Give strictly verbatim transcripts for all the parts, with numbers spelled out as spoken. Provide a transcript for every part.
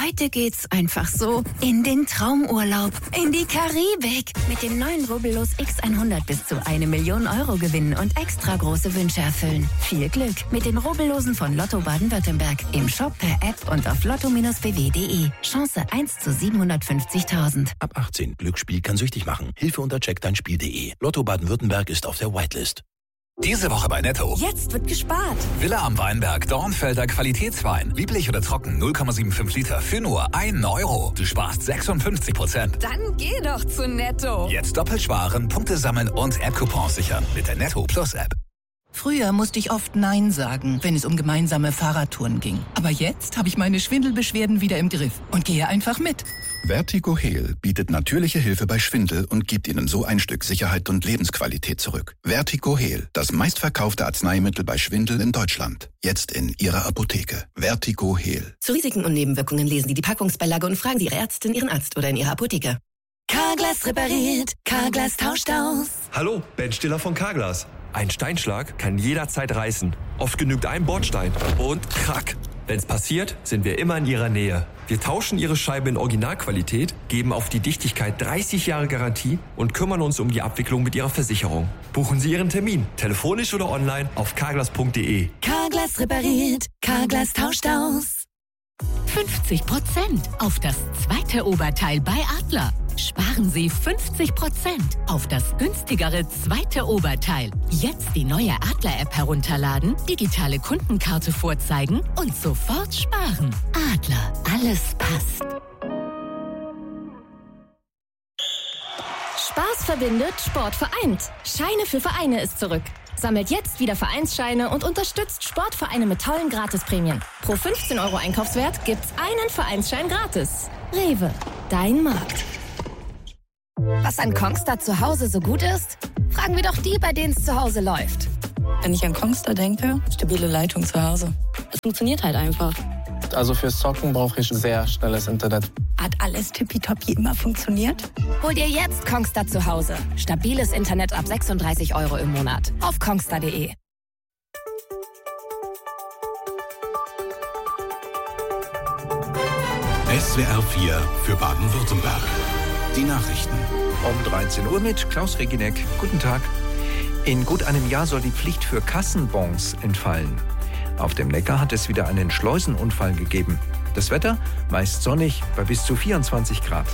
Heute geht's einfach so in den Traumurlaub, in die Karibik. Mit dem neuen Rubbellos X hundert bis zu eine Million Euro gewinnen und extra große Wünsche erfüllen. Viel Glück mit den Rubbellosen von Lotto Baden-Württemberg. Im Shop, per App und auf lotto b w punkt de. Chance eins zu siebenhundertfünfzigtausend. Ab achtzehn. Glücksspiel kann süchtig machen. Hilfe unter check dein spiel punkt de. Lotto Baden-Württemberg ist auf der Whitelist. Diese Woche bei Netto. Jetzt wird gespart. Villa am Weinberg, Dornfelder Qualitätswein. Lieblich oder trocken, null Komma fünfundsiebzig Liter für nur einen Euro. Du sparst sechsundfünfzig Prozent. Dann geh doch zu Netto. Jetzt doppelt sparen, Punkte sammeln und App-Coupons sichern mit der Netto Plus App. Früher musste ich oft Nein sagen, wenn es um gemeinsame Fahrradtouren ging. Aber jetzt habe ich meine Schwindelbeschwerden wieder im Griff und gehe einfach mit. Vertigo Heal bietet natürliche Hilfe bei Schwindel und gibt Ihnen so ein Stück Sicherheit und Lebensqualität zurück. Vertigo Heal, das meistverkaufte Arzneimittel bei Schwindel in Deutschland. Jetzt in Ihrer Apotheke. Vertigo Heal. Zu Risiken und Nebenwirkungen lesen Sie die Packungsbeilage und fragen Sie Ihre Ärztin, Ihren Arzt oder in Ihrer Apotheke. Carglass repariert, Carglass tauscht aus. Hallo, Ben Stiller von Carglass. Ein Steinschlag kann jederzeit reißen. Oft genügt ein Bordstein und krack. Wenn's passiert, sind wir immer in Ihrer Nähe. Wir tauschen Ihre Scheibe in Originalqualität, geben auf die Dichtigkeit dreißig Jahre Garantie und kümmern uns um die Abwicklung mit Ihrer Versicherung. Buchen Sie Ihren Termin, telefonisch oder online auf carglass punkt de. Carglass repariert, Carglass tauscht aus. fünfzig Prozent auf das zweite Oberteil bei Adler. Sparen Sie fünfzig Prozent auf das günstigere zweite Oberteil. Jetzt die neue Adler-App herunterladen, digitale Kundenkarte vorzeigen und sofort sparen. Adler, alles passt. Spaß verbindet, Sport vereint. Scheine für Vereine ist zurück. Sammelt jetzt wieder Vereinsscheine und unterstützt Sportvereine mit tollen Gratisprämien. Pro fünfzehn Euro Einkaufswert gibt's einen Vereinsschein gratis. Rewe, dein Markt. Was an Kongstar zu Hause so gut ist? Fragen wir doch die, bei denen es zu Hause läuft. Wenn ich an Kongstar denke, stabile Leitung zu Hause. Es funktioniert halt einfach. Also fürs Zocken brauche ich sehr schnelles Internet. Hat alles tippitoppi immer funktioniert? Hol dir jetzt Kongstar zu Hause. Stabiles Internet ab sechsunddreißig Euro im Monat. Auf kongstar punkt de. S W R vier für Baden-Württemberg. Die Nachrichten. Um dreizehn Uhr mit Klaus Reginek. Guten Tag. In gut einem Jahr soll die Pflicht für Kassenbons entfallen. Auf dem Neckar hat es wieder einen Schleusenunfall gegeben. Das Wetter meist sonnig bei bis zu vierundzwanzig Grad.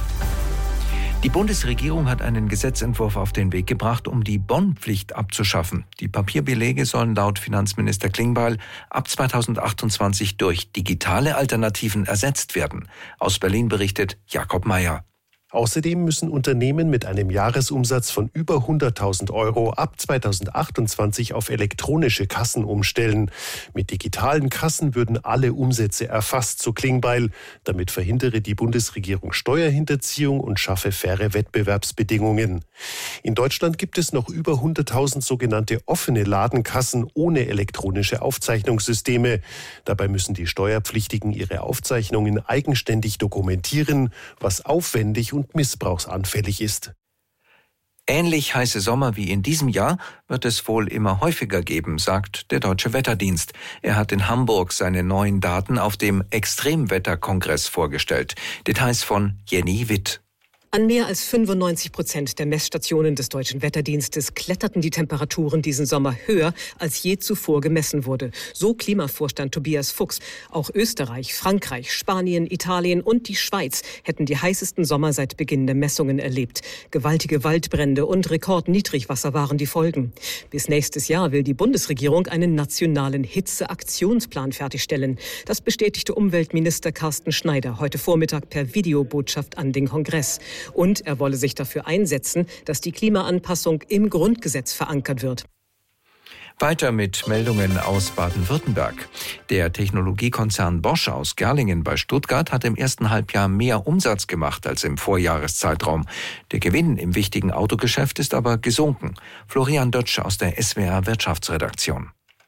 Die Bundesregierung hat einen Gesetzentwurf auf den Weg gebracht, um die Bonpflicht abzuschaffen. Die Papierbelege sollen laut Finanzminister Klingbeil ab zweitausendachtundzwanzig durch digitale Alternativen ersetzt werden. Aus Berlin berichtet Jakob Meyer. Außerdem müssen Unternehmen mit einem Jahresumsatz von über hunderttausend Euro ab zweitausendachtundzwanzig auf elektronische Kassen umstellen. Mit digitalen Kassen würden alle Umsätze erfasst, so Klingbeil. Damit verhindere die Bundesregierung Steuerhinterziehung und schaffe faire Wettbewerbsbedingungen. In Deutschland gibt es noch über hunderttausend sogenannte offene Ladenkassen ohne elektronische Aufzeichnungssysteme. Dabei müssen die Steuerpflichtigen ihre Aufzeichnungen eigenständig dokumentieren, was aufwendig und und missbrauchsanfällig ist. Ähnlich heiße Sommer wie in diesem Jahr wird es wohl immer häufiger geben, sagt der Deutsche Wetterdienst. Er hat in Hamburg seine neuen Daten auf dem Extremwetterkongress vorgestellt. Details von Jenny Witt. An mehr als fünfundneunzig Prozent der Messstationen des Deutschen Wetterdienstes kletterten die Temperaturen diesen Sommer höher, als je zuvor gemessen wurde. So Klimavorstand Tobias Fuchs. Auch Österreich, Frankreich, Spanien, Italien und die Schweiz hätten die heißesten Sommer seit Beginn der Messungen erlebt. Gewaltige Waldbrände und Rekordniedrigwasser waren die Folgen. Bis nächstes Jahr will die Bundesregierung einen nationalen Hitzeaktionsplan fertigstellen. Das bestätigte Umweltminister Carsten Schneider heute Vormittag per Videobotschaft an den Kongress. Und er wolle sich dafür einsetzen, dass die Klimaanpassung im Grundgesetz verankert wird. Weiter mit Meldungen aus Baden-Württemberg. Der Technologiekonzern Bosch aus Gerlingen bei Stuttgart hat im ersten Halbjahr mehr Umsatz gemacht als im Vorjahreszeitraum. Der Gewinn im wichtigen Autogeschäft ist aber gesunken. Florian Dötsch aus der S W R Wirtschaftsredaktion.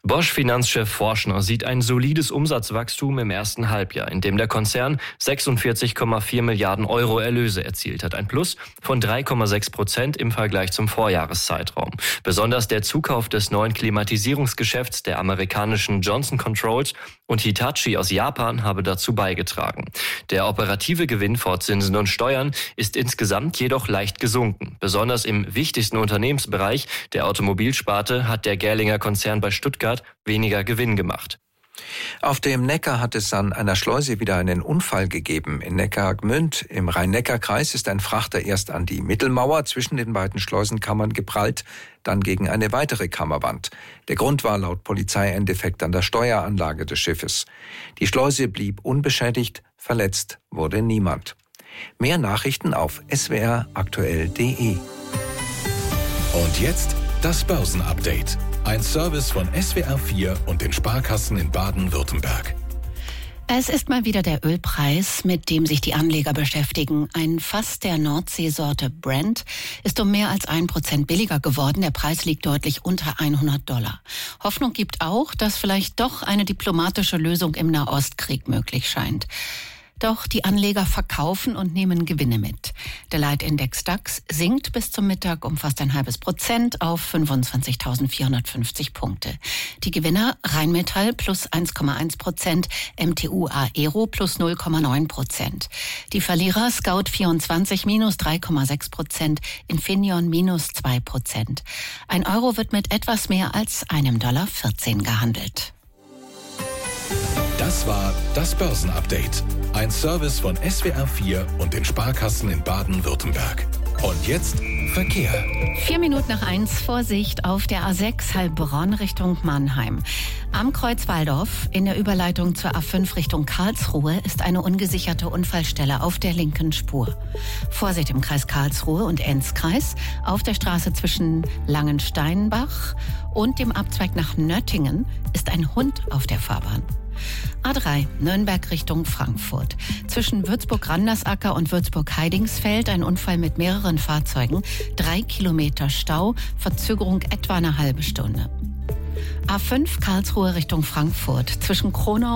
Bosch-Finanzchef Forschner sieht ein solides Umsatzwachstum im ersten Halbjahr, in dem der Konzern sechsundvierzig Komma vier Milliarden Euro Erlöse erzielt hat. Ein Plus von drei Komma sechs Prozent im Vergleich zum Vorjahreszeitraum. Besonders der Zukauf des neuen Klimatisierungsgeschäfts der amerikanischen Johnson Controls und Hitachi aus Japan habe dazu beigetragen. Der operative Gewinn vor Zinsen und Steuern ist insgesamt jedoch leicht gesunken. Besonders im wichtigsten Unternehmensbereich der Automobilsparte hat der Gerlinger Konzern bei Stuttgart weniger Gewinn gemacht. Auf dem Neckar hat es an einer Schleuse wieder einen Unfall gegeben. In Neckargmünd im Rhein-Neckar-Kreis ist ein Frachter erst an die Mittelmauer zwischen den beiden Schleusenkammern geprallt, dann gegen eine weitere Kammerwand. Der Grund war laut Polizei ein Defekt an der Steueranlage des Schiffes. Die Schleuse blieb unbeschädigt, verletzt wurde niemand. Mehr Nachrichten auf s w r aktuell punkt d e. Und jetzt das Börsenupdate. Ein Service von S W R vier und den Sparkassen in Baden-Württemberg. Es ist mal wieder der Ölpreis, mit dem sich die Anleger beschäftigen. Ein Fass der Nordseesorte Brent ist um mehr als ein Prozent billiger geworden. Der Preis liegt deutlich unter hundert Dollar. Hoffnung gibt auch, dass vielleicht doch eine diplomatische Lösung im Nahostkrieg möglich scheint. Doch die Anleger verkaufen und nehmen Gewinne mit. Der Leitindex DAX sinkt bis zum Mittag um fast ein halbes Prozent auf fünfundzwanzigtausendvierhundertfünfzig Punkte. Die Gewinner Rheinmetall plus eins Komma eins Prozent, M T U Aero plus null Komma neun Prozent. Die Verlierer Scout vierundzwanzig minus drei Komma sechs Prozent, Infineon minus zwei Prozent. Ein Euro wird mit etwas mehr als einem Dollar vierzehn gehandelt. Das war das Börsenupdate. Ein Service von S W R vier und den Sparkassen in Baden-Württemberg. Und jetzt Verkehr. Vier Minuten nach eins, Vorsicht auf der A sechs Heilbronn Richtung Mannheim. Am Kreuz Walldorf in der Überleitung zur A fünf Richtung Karlsruhe ist eine ungesicherte Unfallstelle auf der linken Spur. Vorsicht im Kreis Karlsruhe und Enzkreis auf der Straße zwischen Langensteinbach und dem Abzweig nach Nöttingen ist ein Hund auf der Fahrbahn. A drei, Nürnberg Richtung Frankfurt. Zwischen Würzburg-Randersacker und Würzburg-Heidingsfeld ein Unfall mit mehreren Fahrzeugen. Drei Kilometer Stau, Verzögerung etwa eine halbe Stunde. A fünf, Karlsruhe Richtung Frankfurt. Zwischen Kronau